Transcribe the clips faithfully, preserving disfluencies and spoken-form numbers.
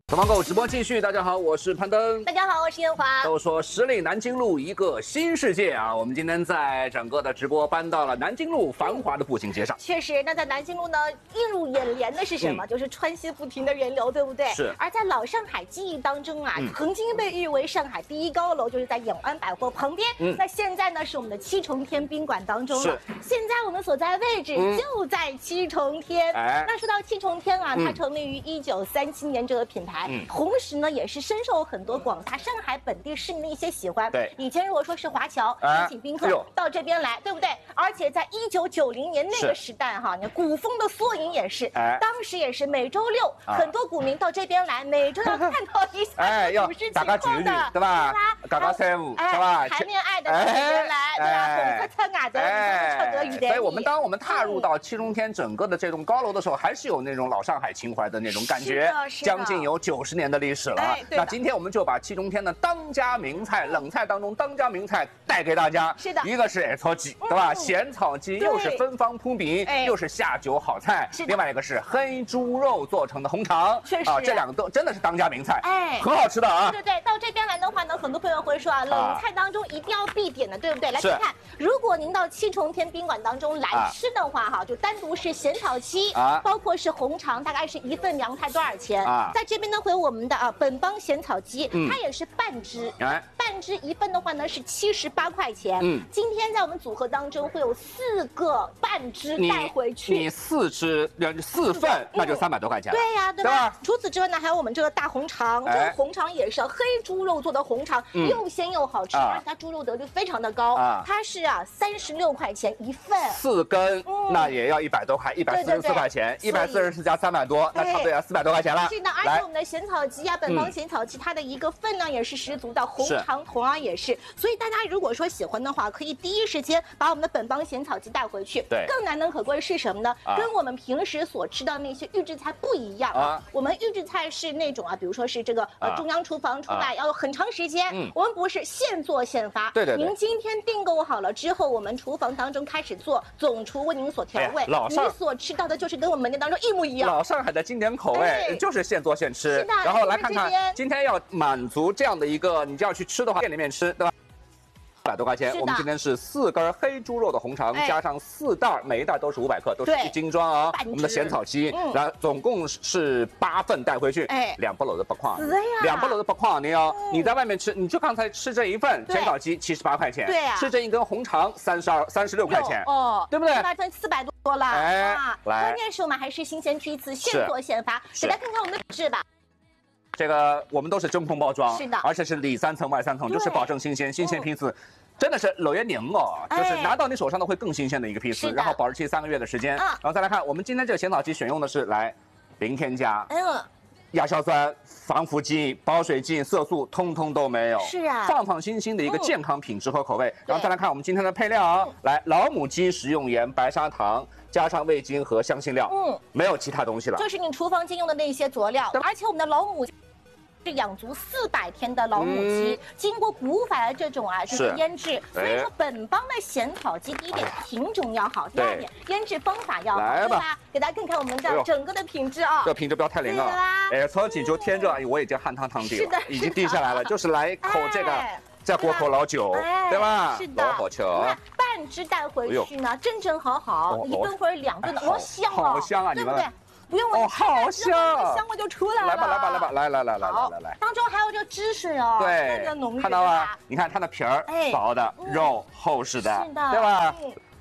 东方购直播继续，大家好，我是攀登， 大家好，我是烟华。 都说十里南京路一个新世界啊，我们今天在整个的直播搬到了南京路繁华的步行街上。 确实，那在南京路呢，映入眼帘的是什么？嗯、就是川西不停的人流，对不对？ 是。 而在老上海记忆当中啊， 嗯、 曾经被誉为上海第一高楼，就是在永安百货旁边。嗯。那现在呢，是我们的七重天宾馆当中了。是。现在我们所在位置就在七重天。哎、嗯。那说到七重天啊，它成立于一九三七年这个品牌，嗯、同时呢，也是深受很多广大上海本地市民的一些喜欢。 对， 以前如果说是华侨邀请宾客到这边来，对不对？而且在一九九零年那个时代哈，你古风的缩影也是，当时也是每周六很多股民到这边来，每周要看到一下股市情况的， 对吧？搞搞财务，是吧？ 谈恋爱的到这边来，对吧？红擦擦啊的，唱歌语的。 所以我们当我们踏入到七重天整个的这栋高楼的时候，还是有那种老上海情怀的那种感觉，将近有九十年的历史了。那今天我们就把七重天的当家名菜，冷菜当中当家名菜带给大家。 是的， 一个是艾草鸡，对吧？咸草鸡又是芬芳扑鼻，又是下酒好菜。另外一个是黑猪肉做成的红肠， 确实啊，这两个都真的是当家名菜，哎，很好吃的啊。 对对对，到这边来的话呢，很多朋友会说啊，冷菜当中一定要必点的，对不对？来看看，如果您到七重天宾馆当中来吃的话，哈，就单独是咸草鸡，啊，包括是红肠，大概是一份凉菜多少钱？啊，在这边呢会有我们的啊本帮咸草鸡，它也是半只，哎，半只一份的话呢是七十八块钱。嗯，今天在我们组合当中会有四个半只带回去， 你四只四份，那就三百多块钱。 对呀，对吧？除此之外呢，还有我们这个大红肠，这个红肠也是黑猪肉做的红肠，又鲜又好吃，而且它猪肉得率非常的高，它是啊三十六块钱一份， 四根那也要一百多块，一百四十四块钱，一百四十四加三百多，那差不多要四百多块钱了。 是的，而且我们的咸草鸡啊，本帮咸草鸡，它的一个分量也是十足的，红肠同样也是，所以大家如果说喜欢的话，可以第一时间把我们的本帮咸草鸡带回去。 对， 更难能可贵是什么呢？啊、跟我们平时所吃到那些预制菜不一样啊。我们预制菜是那种啊，比如说是这个呃中央厨房出来要有很长时间，嗯、我们不是现做现发。 对对对。 您今天订购好了之后，我们厨房当中开始做，总厨为您所调味，哎、你所吃到的就是跟我们门店当中一模一样。 老上海的经典口味、哎、就是现做现吃。 是的。 然后来看看，今天要满足这样的一个，你就要去吃的话，店里面吃，对吧？百多块钱，我们今天是四根黑猪肉的红肠，加上四袋，每一袋都是五百克，都是一斤装啊。我们的咸草鸡，然后总共是八份带回去，哎，两包篓的不矿，两包篓的不矿，你要你在外面吃，你就刚才吃这一份咸草鸡七十八块钱， 对呀， 吃这一根红肠三十二三十六块钱，哦，对不对？ 那这四百多了， 哎，来， 关键是我们还是新鲜居次，现做现发，给大家看看我们的纸吧。 这个我们都是真空包装， 是的， 而且是里三层外三层，就是保证新鲜，新鲜批次。真的是老爷宁哦，就是拿到你手上的会更新鲜的一个批次，然后保质期三个月的时间。然后再来看，我们今天这个咸草鸡选用的是来零添加，嗯，亚硝酸、防腐剂、保水剂、色素通通都没有， 是啊， 放放心心的一个健康品质和口味。然后再来看我们今天的配料啊，来老母鸡食用盐、白砂糖。加上味精和香辛料，嗯，没有其他东西了， 就是你厨房经用的那些佐料，而且我们的老母是养足四百天的老母鸡，嗯、经过古法的这种啊，就是腌制，所以说本帮的咸草鸡，第一点品种要好，第二点腌制方法要好，对吧？给大家看看我们的整个的品质啊， 这品质不要太灵啊！哎，草鸡就天热，我已经汗汤汤滴了，已经滴下来了，就是来一口这个。再过口老酒，对吧？ 是的， 老好吃啊！ 半只带回去呢，正正好好，一顿或者两顿的，多香啊！ 好香啊， 对不对？不用哦，好香， 香味就出来了。 来吧，来吧，来吧，来来来来来来来， 当中还有这芝士哦， 对，看到吗？你看它的皮儿薄的，肉厚实的，对吧？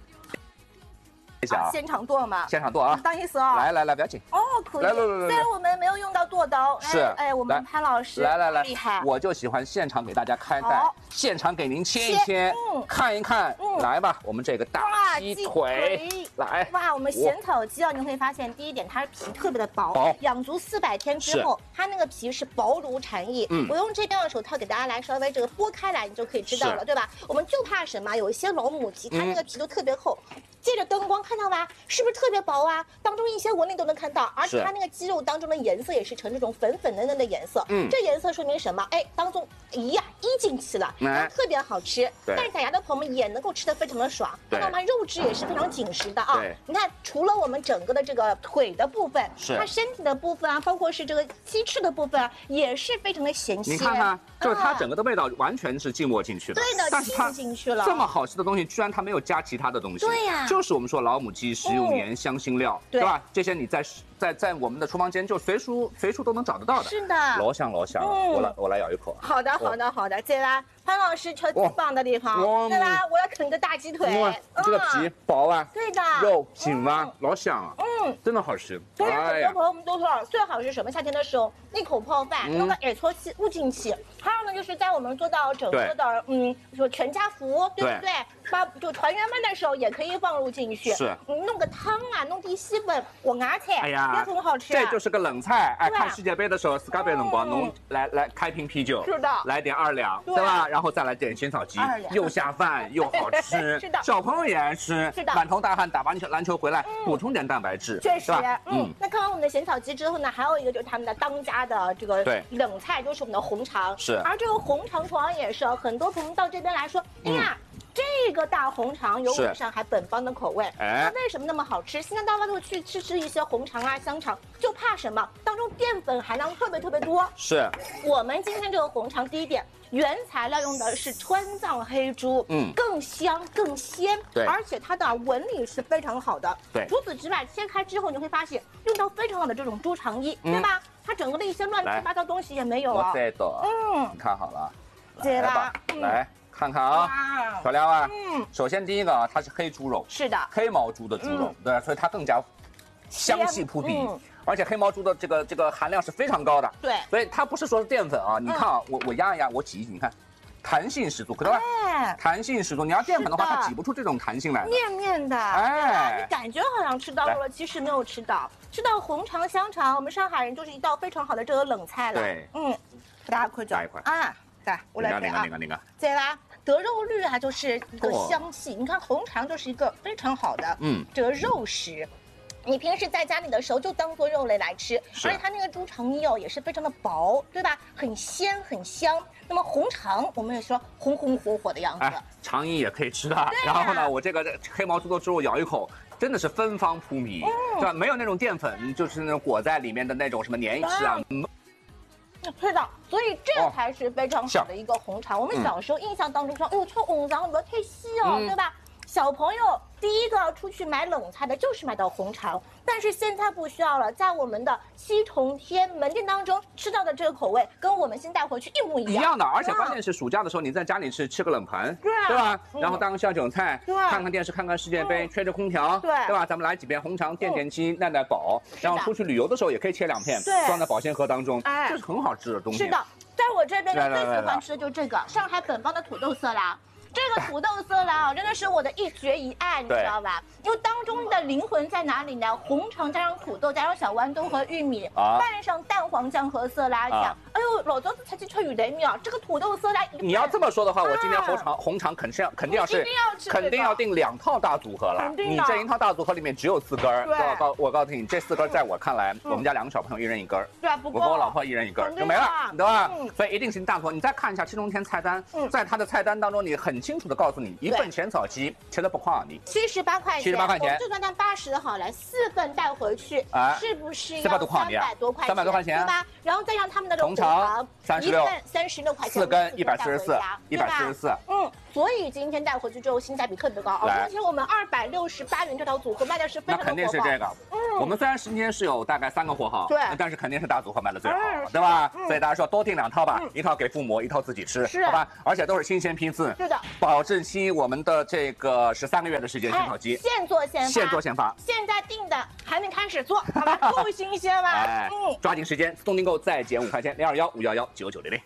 啊，现场剁嘛， 现场剁啊！ 不好意思啊， 来来来，不要紧。 哦，可以。来来来来，虽然我们没有用到剁刀， 是， 哎，我们潘老师来来来厉害， 我就喜欢现场给大家开袋，现场给您切一切，看一看。来吧，我们这个大鸡腿，来。 哇，我们咸草鸡啊，你会发现第一点，它是皮特别的薄，养足四百天之后，它那个皮是薄如蝉翼。嗯，我用这边的手套给大家来稍微这个剥开来，你就可以知道了，对吧？我们就怕什么？有一些老母鸡，它那个皮都特别厚。借着灯光看到吧，是不是特别薄啊？当中一些纹理都能看到，而且它那个鸡肉当中的颜色也是呈这种粉粉嫩嫩的颜色。嗯，这颜色说明什么？哎，当中咦呀一进去了，然后特别好吃。但是假牙的朋友们也能够吃得非常的爽，看到吗？肉质也是非常紧实的， 啊。对，你看，除了我们整个的这个腿的部分， 是它身体的部分啊，包括是这个鸡翅的部分啊，也是非常的咸鲜。 你看看，就是它整个的味道完全是浸没进去的。 对的，浸进去了。 这么好吃的东西，居然它没有加其他的东西。 对呀， 就是我们说老母鸡、食用盐、香辛料，对吧？这些你在在在我们的厨房间就随处随处都能找得到的。 是的， 老香老香，我来我来咬一口。 好的好的好的，对吧？潘老师超级棒的地方，对吧？我要啃个大鸡腿， 这个皮薄啊， 对的， 肉紧啊，老香啊，嗯，真的好吃。 所以很多朋友们都说，最好是什么？夏天的时候一口泡饭，弄个耳搓气入进去。还有呢，就是在我们做到整个的嗯，说全家福，对不对？把就团圆饭的时候也可以放入进去。 是， 你弄个汤啊，弄点稀饭、果芽菜， 哎呀， 也很好吃。 这就是个冷菜。哎，看世界杯的时候，世界杯能包弄来来开瓶啤酒， 是的， 来点二两，对吧？然后再来点鲜草鸡，又下饭又好吃。 是的， 小朋友也爱吃。 是的， 满头大汗打完球篮球回来，补充点蛋白质。 确实，嗯。那看完我们的咸草鸡之后呢，还有一个就是他们的当家的这个冷菜，就是我们的红肠。 是， 而这个红肠同样也是很多朋友到这边来说，哎呀。这个大红肠有我们上海本帮的口味，它为什么那么好吃？现在到外头去吃吃一些红肠啊、香肠，就怕什么？当中淀粉含量特别特别多。 是， 我们今天这个红肠，第一点，原材料用的是川藏黑猪，嗯，更香更鲜， 对， 而且它的纹理是非常好的， 对。 除此之外，切开之后你会发现用到非常好的这种猪肠衣，对吧？它整个的一些乱七八糟东西也没有啊。 我再倒，嗯，你看好了， 来吧， 来。看看啊，漂亮啊！嗯，首先第一个啊，它是黑猪肉， 是的， 黑毛猪的猪肉，对，所以它更加香气扑鼻，而且黑毛猪的这个这个含量是非常高的， 对， 所以它不是说是淀粉啊，你看啊，我我压一压，我挤一挤，你看，弹性十足，可对吧？弹性十足，你要淀粉的话，它挤不出这种弹性来， 面面的，哎，你感觉好像吃到了，其实没有吃到，吃到红肠香肠，我们上海人就是一道非常好的这个冷菜了， 对， 嗯，大家快加一块啊，来，我来给啊，那个那个， 对吧？得肉率啊，就是一个香气。你看红肠就是一个非常好的，嗯，这个肉食。你平时在家里的时候就当做肉类来吃，而且它那个猪肠衣哦也是非常的薄，对吧？很鲜很香。那么红肠我们也说红红火火的样子， 哎，肠衣也可以吃的。然后呢，我这个黑毛猪的猪肉咬一口，真的是芬芳扑鼻，对吧？没有那种淀粉，就是那种裹在里面的那种什么粘液啊。 是的，所以这才是非常好的一个红肠。我们小时候印象当中说，哎呦，吃红肠不要太细哦，对吧？小朋友第一个出去买冷菜的就是买到红肠，但是现在不需要了，在我们的西重天门店当中吃到的这个口味，跟我们先带回去一模一样。 一样的，而且关键是暑假的时候你在家里吃吃个冷盘，对对吧？然后当个下酒菜，看看电视，看看世界杯，吹着空调，对对吧？咱们来几片红肠垫垫饥，耐耐饱，然后出去旅游的时候也可以切两片，装在保鲜盒当中，这是很好吃的东西。 是的，在我这边呢最喜欢吃的就这个上海本帮的土豆色拉。这个土豆色拉啊，真的是我的一绝一爱，你知道吧？因为当中的灵魂在哪里呢？红肠加上土豆，加上小豌豆和玉米，啊、拌上蛋黄酱和色拉酱。啊、哎呦，老早子才去吃鱼的面，这个土豆色拉。 你要这么说的话，我今天红肠、啊、红肠肯定要肯定要是肯定要订两套大组合了。你这一套大组合里面只有四根儿，我告我告诉你，这四根在我看来，嗯、我们家两个小朋友一人一根儿， 对，不够。 我跟我老婆一人一根儿就没了，对吧？嗯、所以一定是大组合。你再看一下七中天菜单，嗯、在它的菜单当中，你很清楚的告诉你。一份咸草鸡切的不夸你， 七十八块钱， 七十八块钱， 就算它八十好了，四份带回去，啊，是不是要三百多块钱？ 三百多块钱， 对吧？然后再让他们的红肠三十六， 三十六块钱， 四根一百四十四，一百四十四， 嗯，所以今天带回去之后性价比特别高，而且我们二百六十八元这套组合卖的是非常的火爆。 那肯定是这个，嗯，我们虽然时间是有大概三个货号， 对， 但是肯定是大组合卖的最好，对吧？所以大家说多订两套吧，一套给父母，一套自己吃，好吧？而且都是新鲜批次， 是的， 保质期我们的这个十三个月的时间，鲜草鸡现做现发， 现做现发， 现在订的还没开始做，好吧？够新鲜吧？ 哎，嗯，抓紧时间，自动订购再减五块钱，零二幺五幺幺九九零零。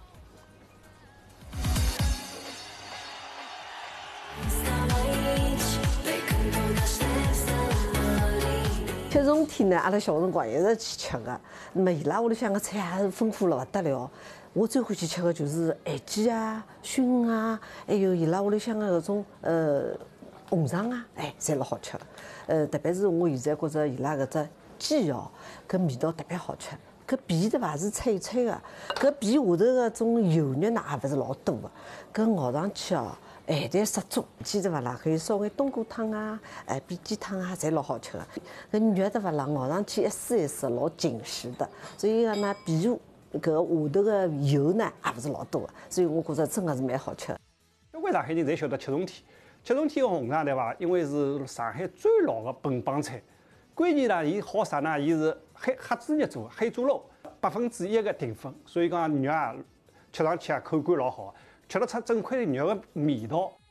吃冬天呢，阿拉小辰光一直去吃的。那么伊拉屋里向个菜也是丰富了不得了。我最欢喜吃的就是咸鸡啊、熏啊，还有伊拉屋里向个搿种呃红肠啊，哎，侪老好吃的。呃，特别是我现在觉着伊拉搿只鸡哦，搿味道特别好吃。搿皮对伐是脆脆的，搿皮下头个种油肉呢也勿是老多的，搿咬上去哦， 咸淡适中，记得勿啦？可以烧眼冬菇汤啊，哎，荸鸡汤啊，侪老好吃的。搿肉的勿啦，咬上去一丝一丝，老紧实的。所以讲呢，比如搿下头个油呢，也勿是老多的，所以我觉着真的是蛮好吃的。 交关上海人侪晓得七重天，七重天个红肠对伐？因为是上海最老的本帮菜，关键呢，伊好啥呢？伊是黑黑猪肉做，黑猪肉百分之一个淀粉，所以讲肉啊，吃上去啊口感老好。吃得出整块肉的味道。